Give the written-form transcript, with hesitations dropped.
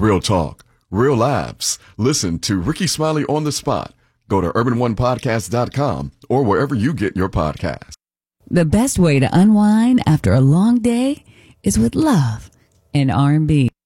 Real talk, real laughs. Listen to Ricky Smiley on the Spot. Go to urban1podcast.com or wherever you get your podcasts. The best way to unwind after a long day is with love and R&B.